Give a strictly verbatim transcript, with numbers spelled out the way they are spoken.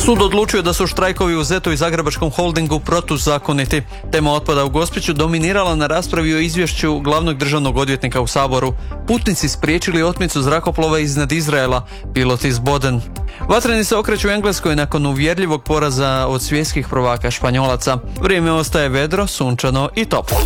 Sud odlučio da su štrajkovi u Zetu i Zagrebačkom holdingu protuzakoniti. Tema otpada u Gospiću dominirala na raspravi o izvješću glavnog državnog odvjetnika u Saboru. Putnici spriječili otmicu zrakoplova iznad Izraela, pilot izboden. Vatreni se okreću u Engleskoj nakon uvjerljivog poraza od svjetskih prvaka Španjolaca. Vrijeme ostaje vedro, sunčano i toplo.